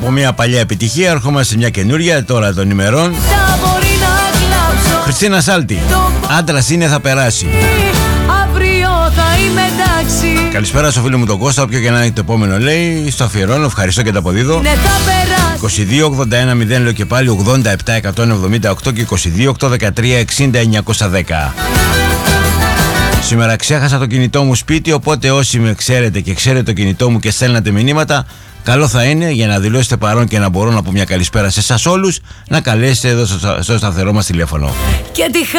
Από μια παλιά επιτυχία ερχόμαστε σε μια καινούρια τώρα των ημερών. Χριστίνα Σάλτη, άντρας είναι, θα περάσει. Αύριο θα είμαι εντάξει. Καλησπέρα στο φίλο μου τον Κώστα, όποιο και να είναι το επόμενο λέει. Στο αφιερώνω, ευχαριστώ και τα αποδίδω. Ναι, θα περάσει. 22-81-0 λέω και πάλι 87-178 και 22-813-60-910. Σήμερα ξέχασα το κινητό μου σπίτι, οπότε όσοι με ξέρετε και ξέρετε το κινητό μου και στέλνατε μηνύματα, καλό θα είναι για να δηλώσετε παρόν και να μπορώ να πω μια καλησπέρα σε εσάς όλους, να καλέσετε εδώ στο σταθερό μας τηλέφωνο. Και τη